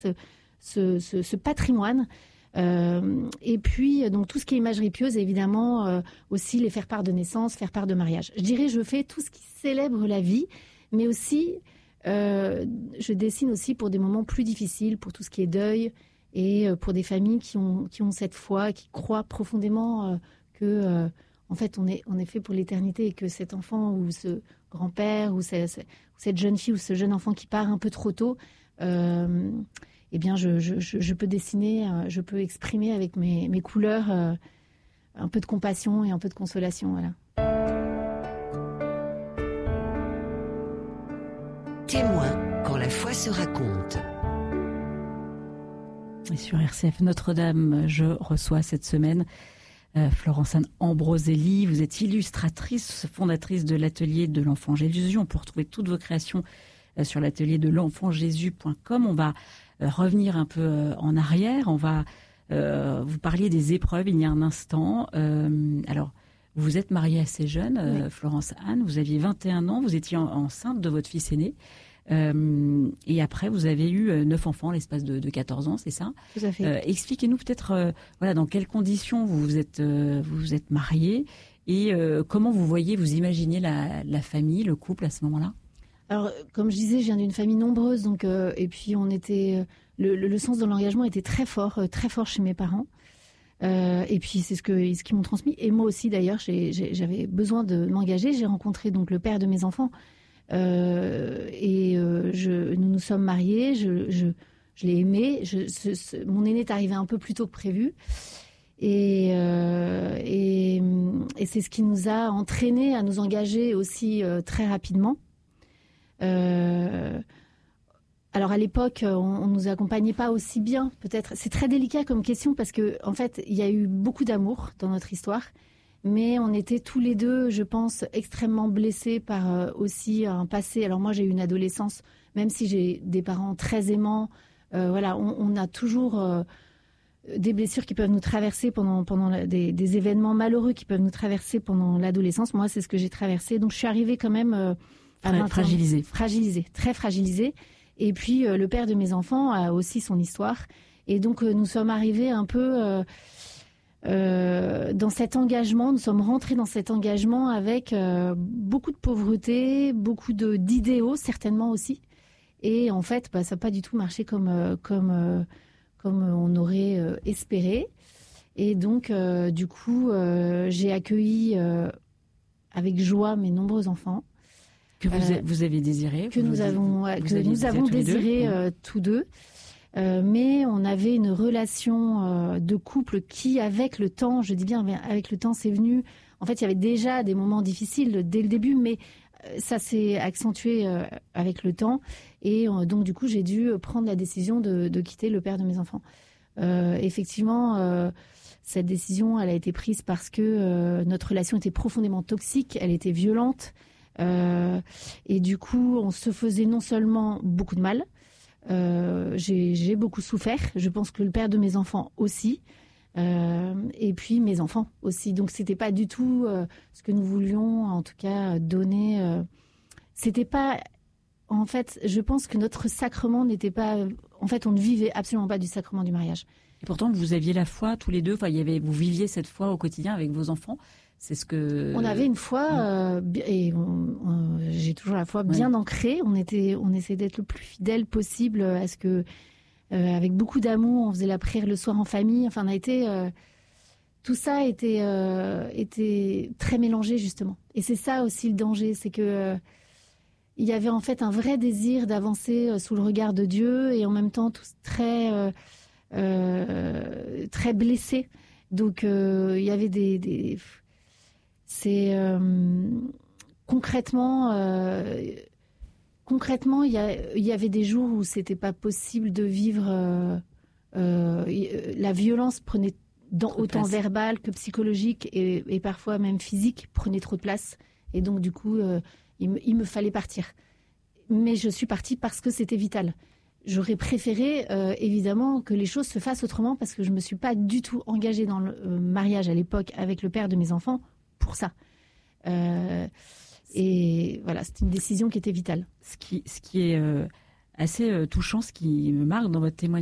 ce patrimoine. Et puis, donc, tout ce qui est imagerie pieuse, évidemment, aussi les faire-part de naissance, faire-part de mariage. Je dirais, je fais tout ce qui célèbre la vie, mais aussi, je dessine aussi pour des moments plus difficiles, pour tout ce qui est deuil, et pour des familles qui ont cette foi, qui croient profondément que, en fait, on est fait pour l'éternité et que cet enfant ou ce grand-père ou cette jeune fille ou ce jeune enfant qui part un peu trop tôt, eh bien, je peux dessiner, je peux exprimer avec mes couleurs un peu de compassion et un peu de consolation, voilà. Témoin quand la foi se raconte. Et sur RCF Notre-Dame, je reçois cette semaine Florence-Anne Ambroselli. Vous êtes illustratrice, fondatrice de l'atelier de l'Enfant Jésus. On peut retrouver toutes vos créations sur l'atelier de l'enfantjésus.com. On va revenir un peu en arrière. On va vous parler des épreuves il y a un instant. Alors, vous êtes mariée assez jeune, oui. Florence-Anne. Vous aviez 21 ans. Vous étiez enceinte de votre fils aîné. Et après, vous avez eu 9 enfants l'espace de 14 ans, c'est ça ? Tout à fait. Expliquez-nous peut-être dans quelles conditions vous êtes mariés et comment vous imaginez la famille, le couple à ce moment-là ? Alors, comme je disais, je viens d'une famille nombreuse, donc et puis on était le sens de l'engagement était très fort chez mes parents. Et puis c'est ce qu'ils m'ont transmis. Et moi aussi d'ailleurs, j'avais besoin de m'engager. J'ai rencontré donc le père de mes enfants. Nous nous sommes mariés, je l'ai aimé. Mon aîné est arrivé un peu plus tôt que prévu. Et c'est ce qui nous a entraînés à nous engager aussi très rapidement. Alors à l'époque, on nous accompagnait pas aussi bien, peut-être. C'est très délicat comme question parce que en fait, il y a eu beaucoup d'amour dans notre histoire. Mais on était tous les deux, je pense, extrêmement blessés par aussi un passé. Alors moi, j'ai eu une adolescence, même si j'ai des parents très aimants. Voilà, on a toujours des blessures qui peuvent nous traverser pendant des événements malheureux qui peuvent nous traverser pendant l'adolescence. Moi, c'est ce que j'ai traversé. Donc, je suis arrivée quand même fragilisée. Très fragilisée. Et puis, le père de mes enfants a aussi son histoire. Et donc, nous sommes arrivés un peu... dans cet engagement, nous sommes rentrés dans cet engagement avec beaucoup de pauvreté, beaucoup d'idéaux certainement aussi. Et en fait, ça n'a pas du tout marché comme on aurait espéré. Et donc, du coup, j'ai accueilli avec joie mes nombreux enfants. Que vous avez désiré. Que nous avons désiré tous deux. Mais on avait une relation de couple qui, avec le temps, je dis bien avec le temps, c'est venu. En fait, il y avait déjà des moments difficiles dès le début, mais ça s'est accentué avec le temps. Et donc, du coup, j'ai dû prendre la décision de quitter le père de mes enfants. Effectivement, cette décision, elle a été prise parce que notre relation était profondément toxique, elle était violente. Et du coup, on se faisait non seulement beaucoup de mal, j'ai beaucoup souffert. Je pense que le père de mes enfants aussi, et puis mes enfants aussi. Donc c'était pas du tout ce que nous voulions, en tout cas donner. C'était pas. En fait, je pense que notre sacrement n'était pas. En fait, on ne vivait absolument pas du sacrement du mariage. Et pourtant, vous aviez la foi tous les deux. Enfin, vous viviez cette foi au quotidien avec vos enfants. C'est ce que... On avait une foi, et j'ai toujours la foi bien ancrée. On essayait d'être le plus fidèle possible à ce que, avec beaucoup d'amour, on faisait la prière le soir en famille. Enfin, tout ça était très mélangé, justement. Et c'est ça aussi le danger, c'est que il y avait en fait un vrai désir d'avancer sous le regard de Dieu et en même temps tous très blessés. Donc, il y avait c'est concrètement, il y avait des jours où c'était pas possible de vivre. La violence prenait autant verbale que psychologique et parfois même physique prenait trop de place. Et donc du coup, il me fallait partir. Mais je suis partie parce que c'était vital. J'aurais préféré évidemment que les choses se fassent autrement parce que je me suis pas du tout engagée dans le mariage à l'époque avec le père de mes enfants. Pour ça. Et voilà, c'est une décision qui était vitale. Ce qui est assez touchant, ce qui me marque dans votre témoignage.